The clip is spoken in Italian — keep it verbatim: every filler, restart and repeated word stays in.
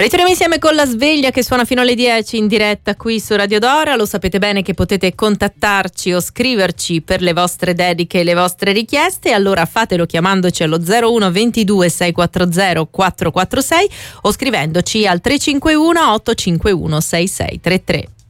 Ritorniamo insieme con la sveglia che suona fino alle dieci in diretta qui su Radio Dora. Lo sapete bene che potete contattarci o scriverci per le vostre dediche e le vostre richieste, allora fatelo chiamandoci allo zero uno ventidue sei quattro zero quattro quattro sei o scrivendoci al tre cinque uno otto cinque uno sei sei tre tre.